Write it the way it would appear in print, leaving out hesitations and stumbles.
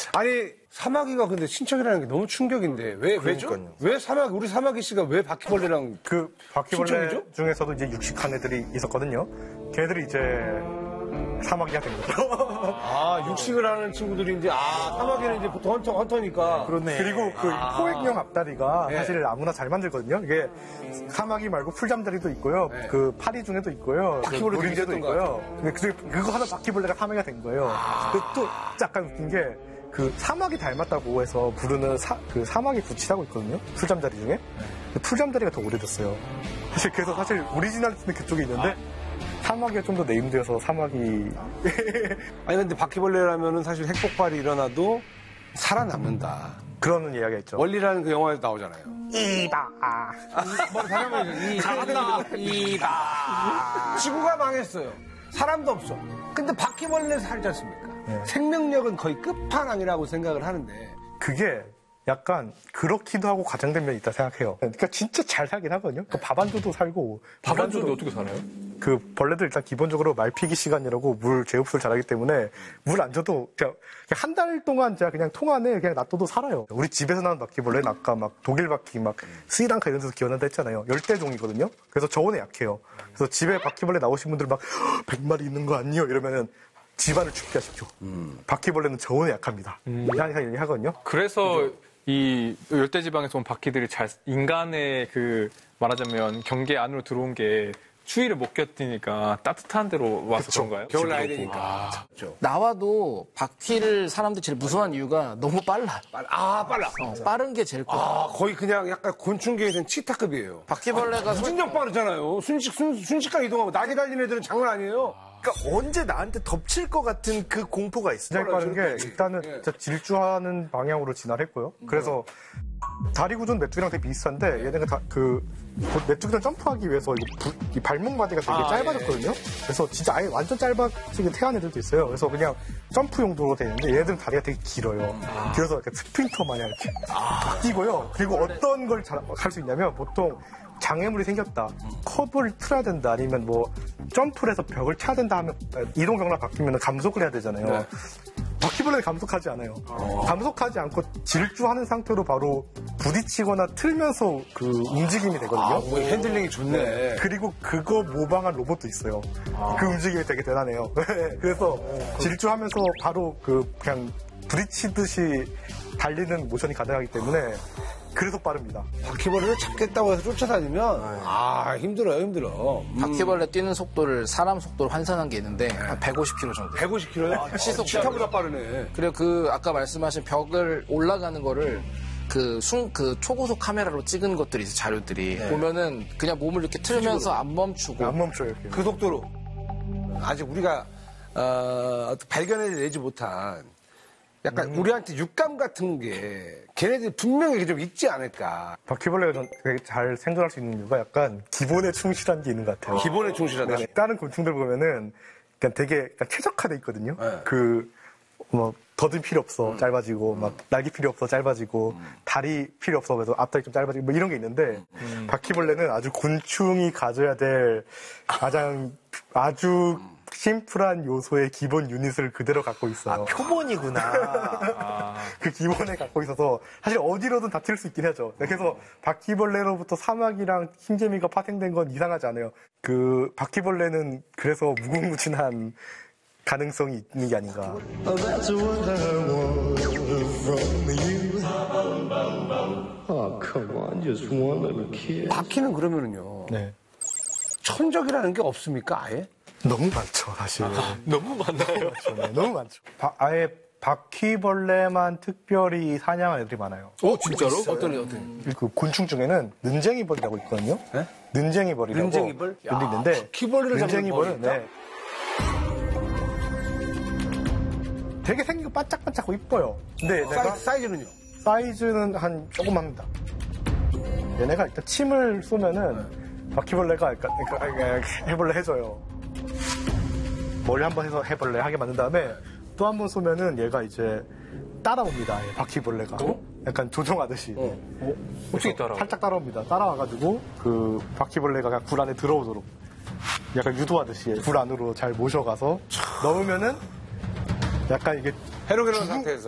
아니 사마귀가 근데 친척이라는 게 너무 충격인데 왜죠? 왜 우리 사마귀 씨가 왜 바퀴벌레랑 그 바퀴벌레 친척이죠? 중에서도 이제 육식한 애들이 있었거든요. 걔들이 이제 사마귀가 된 거죠. 아 육식을 하는 친구들이 이제 사마귀는 이제 보통 헌터니까. 그렇네. 그리고 그 포획용 앞다리가 네. 사실 아무나 잘 만들거든요. 이게 사마귀 말고 풀잠다리도 있고요. 네. 그 파리 중에도 있고요. 바퀴벌레도 노린재도 있었던 있고요. 근데 그거 하나 바퀴벌레가 사마귀가 된 거예요. 근데 또 약간 웃긴 게 그 사마귀 닮았다고 해서 부르는 그 사마귀 구치라고 있거든요. 풀잠다리 중에. 풀잠다리가 더 오래됐어요. 그래서 사실 오리지널리티는 그쪽에 있는데 사마귀가 좀 더 네임드여서 사마귀. 아니 근데 바퀴벌레라면은 사실 핵폭발이 일어나도 살아남는다. 그런 이야기가 있죠. 원리라는 그 영화에서 나오잖아요. 이다. 다시 한번 해줘. 잘한다. 이다. 지구가 망했어요. 사람도 없어. 근데 바퀴벌레는 살지 않습니까? 네. 생명력은 거의 끝판왕이라고 생각을 하는데. 그게 약간 그렇기도 하고 과장된 면이 있다 생각해요. 그러니까 진짜 잘 살긴 하거든요. 그 밥 안 줘도 살고. 밥 안 줘도 어떻게 살아요? 그 벌레들 일단 기본적으로 말피기 시간이라고 물 제흡수를 잘하기 때문에 물 안 줘도 그냥 한 달 동안 제가 그냥 통 안에 그냥 놔둬도 살아요. 우리 집에서 나는 바퀴벌레는 아까 막 독일 바퀴 막 스리랑카 이런 데서 기원한다 했잖아요. 열대종이거든요. 그래서 저온에 약해요. 그래서 집에 바퀴벌레 나오신 분들 막 100마리 있는 거 아니요? 이러면은 집안을 춥게 하십시오. 바퀴벌레는 저온에 약합니다. 이런 얘기 하거든요. 그래서 이 열대지방에서 온 바퀴들이 인간의 그 말하자면 경계 안으로 들어온 게 추위를 못 견디니까 따뜻한 데로 와서 그런가요? 겨울 나야 되니까. 나와도 바퀴를 사람들이 제일 무서워하는 이유가 너무 빨라. 빨라. 빠른 게 제일 커. 거의 그냥 약간 곤충계에서는 치타급이에요. 바퀴벌레가 진정 빠르잖아요. 순식간 이동하고 낮에 달리는 애들은 장난 아니에요. 그러니까 언제 나한테 덮칠 것 같은 그 공포가 있어요. 굉장히 빠른 게 일단은 진짜 질주하는 방향으로 진화를 했고요. 그래서 다리 구조는 메뚜기랑 되게 비슷한데 얘네가 메뚜기는 점프하기 위해서 이 발목 마디가 되게 짧아졌거든요. 그래서 진짜 아예 완전 짧아지게 태어난 애들도 있어요. 그래서 그냥 점프 용도로 되는데 얘네들은 다리가 되게 길어요. 그래서 이렇게 스프린터 마냥 이렇게 뛰고요. 그리고 어떤 걸 할 수 있냐면 보통 장애물이 생겼다. 컵을 틀어야 된다. 아니면 뭐 점프를 해서 벽을 차야 된다 하면 이동 경로가 바뀌면 감속을 해야 되잖아요. 네. 바퀴벌레는 감속하지 않아요. 감속하지 않고 질주하는 상태로 바로 부딪히거나 틀면서 그 움직임이 되거든요. 핸들링이 좋네. 그리고 그거 모방한 로봇도 있어요. 그 움직임이 되게 대단해요. 그래서 질주하면서 바로 그냥 부딪히듯이 달리는 모션이 가능하기 때문에 그래서 빠릅니다. 바퀴벌레를 잡겠다고 해서 쫓아다니면 힘들어. 바퀴벌레 뛰는 속도를 사람 속도로 환산한 게 있는데 한 150km 정도. 150km요? 시속 치타보다 빠르네. 그리고 그 아까 말씀하신 벽을 올라가는 거를 그 초고속 카메라로 찍은 것들이 있어요, 자료들이. 보면은 그냥 몸을 이렇게 틀면서 안 멈추고. 안 멈춰요. 이렇게. 그 속도로. 아직 우리가 발견해내지 못한 약간 우리한테 육감 같은 게 걔네들이 분명히 좀 있지 않을까. 바퀴벌레가 되게 잘 생존할 수 있는 이유가 약간 기본에 충실한 게 있는 것 같아요. 기본에 충실하다. 네, 다른 곤충들 보면은 그냥 되게 약간 최적화돼 있거든요. 뭐 더듬 필요 없어 짧아지고 막 날개 필요 없어 짧아지고 다리 필요 없어 그래서 앞다리 좀 짧아지고 뭐 이런 게 있는데 바퀴벌레는 아주 곤충이 가져야 될 아주 심플한 요소의 기본 유닛을 그대로 갖고 있어요. 표본이구나. 그 기본에 갖고 있어서 사실 어디로든 다 튈 수 있긴 하죠. 그래서 바퀴벌레로부터 사마귀랑 흰개미가 파생된 건 이상하지 않아요. 그 바퀴벌레는 그래서 무궁무진한 가능성이 있는 게 아닌가. 바퀴는 그러면은요. 네. 천적이라는 게 없습니까, 아예? 너무 많죠, 사실. 너무 많나요? 네, 너무 많죠. 아예 바퀴벌레만 특별히 사냥하는 애들이 많아요. 진짜로? 어떤? 그 곤충 중에는 는쟁이벌이라고 있거든요. 네? 는쟁이벌이라고. 는쟁이벌? 있는데 바퀴벌레를 잡는 벌이 있다? 되게 생기고 반짝반짝하고 이뻐요. 근데 얘네가 사이즈는요? 사이즈는 한 조금 합니다. 얘네가 일단 침을 쏘면은 바퀴벌레가 그러니까 해벌레 해줘요. 머리 한번 해서 해벌레 하게 만든 다음에 또 한 번 쏘면은 얘가 이제 따라옵니다. 바퀴벌레가. 약간 조종하듯이. 어떻게 따라? 살짝 따라옵니다. 따라와가지고 그 바퀴벌레가 그냥 굴 안에 들어오도록 약간 유도하듯이 굴 안으로 잘 모셔가서 넣으면은 약간 이게 헤로게론 상태에서.